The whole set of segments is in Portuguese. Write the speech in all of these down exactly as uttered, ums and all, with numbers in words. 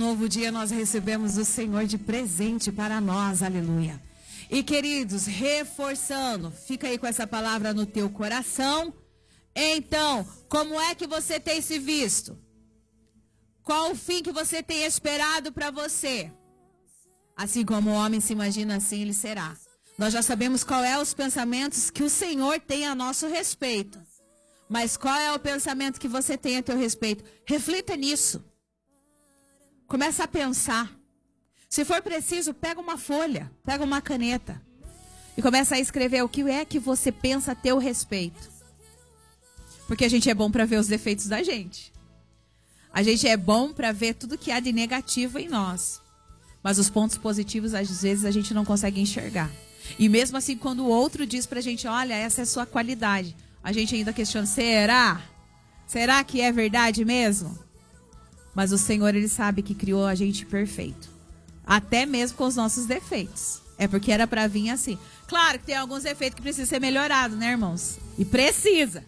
novo dia nós recebemos o Senhor de presente para nós, aleluia. E queridos, reforçando, fica aí com essa palavra no teu coração. Então, como é que você tem se visto? Qual o fim que você tem esperado para você? Assim como o homem se imagina, assim ele será. Nós já sabemos qual é os pensamentos que o Senhor tem a nosso respeito. Mas qual é o pensamento que você tem a teu respeito? Reflita nisso. Começa a pensar. Se for preciso, pega uma folha, pega uma caneta e começa a escrever o que é que você pensa a teu respeito. Porque a gente é bom para ver os defeitos da gente. A gente é bom para ver tudo que há de negativo em nós. Mas os pontos positivos, às vezes, a gente não consegue enxergar. E mesmo assim, quando o outro diz pra gente, olha, essa é a sua qualidade, a gente ainda questiona, será? Será que é verdade mesmo? Mas o Senhor, Ele sabe que criou a gente perfeito. Até mesmo com os nossos defeitos. É porque era pra vir assim. Claro que tem alguns defeitos que precisam ser melhorados, né, irmãos? E precisa.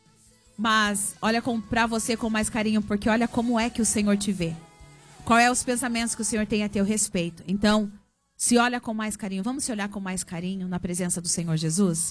Mas olha com, pra você com mais carinho, porque olha como é que o Senhor te vê. Qual é os pensamentos que o Senhor tem a teu respeito. Então, se olha com mais carinho, vamos se olhar com mais carinho na presença do Senhor Jesus?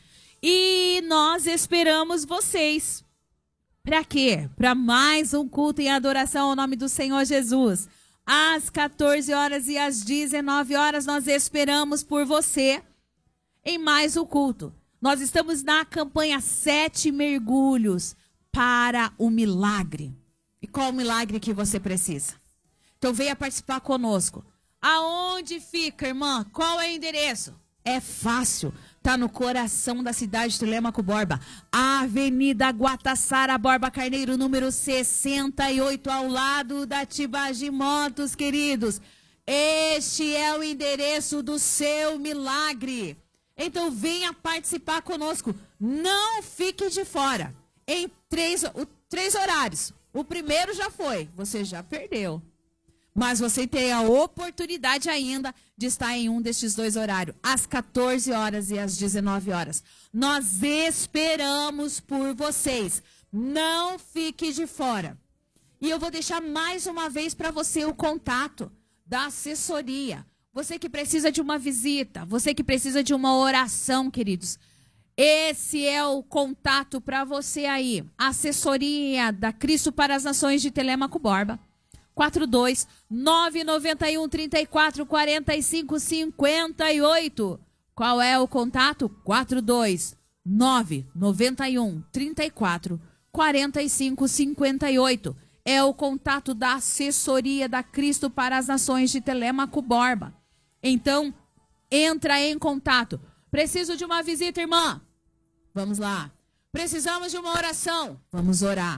E nós esperamos vocês. Para quê? Para mais um culto em adoração ao nome do Senhor Jesus. Às quatorze horas e às dezenove horas nós esperamos por você em mais um culto. Nós estamos na campanha Sete Mergulhos para o Milagre. E qual o milagre que você precisa? Então venha participar conosco. Aonde fica, irmã? Qual é o endereço? É fácil. Está no coração da cidade de Telêmaco Borba. Avenida Guataçara Borba Carneiro, número sessenta e oito, ao lado da Tibagi Motos, queridos. Este é o endereço do seu milagre. Então venha participar conosco. Não fique de fora. Em três, o, três horários. O primeiro já foi. Você já perdeu. Mas você tem a oportunidade ainda de estar em um destes dois horários, às quatorze horas e às dezenove horas. Nós esperamos por vocês. Não fique de fora. E eu vou deixar mais uma vez para você o contato da assessoria. Você que precisa de uma visita, você que precisa de uma oração, queridos. Esse é o contato para você aí. Assessoria da Cristo para as Nações de Telêmaco Borba. quatro dois nove nove um, três quatro, quatro cinco cinco oito. Qual é o contato? quatro dois nove nove um, três quatro, quatro cinco cinco oito. É o contato da assessoria da Cristo para as Nações de Telêmaco Borba. Então, entra em contato. Preciso de uma visita, irmã? Vamos lá. Precisamos de uma oração? Vamos orar.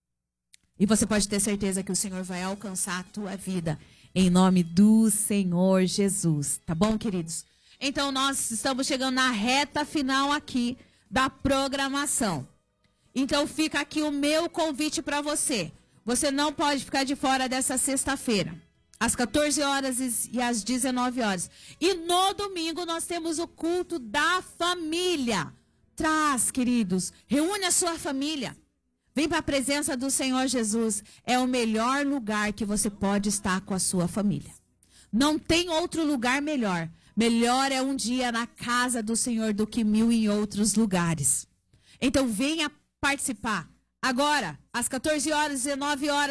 E você pode ter certeza que o Senhor vai alcançar a tua vida em nome do Senhor Jesus. Tá bom, queridos? Então, nós estamos chegando na reta final aqui da programação. Então, fica aqui o meu convite para você. Você não pode ficar de fora dessa sexta-feira, às quatorze horas e às dezenove horas. E no domingo nós temos o culto da família. Traz, queridos, reúne a sua família. Vem para a presença do Senhor Jesus. É o melhor lugar que você pode estar com a sua família. Não tem outro lugar melhor. Melhor é um dia na casa do Senhor do que mil em outros lugares. Então venha participar. Agora, às quatorze horas e dezenove horas.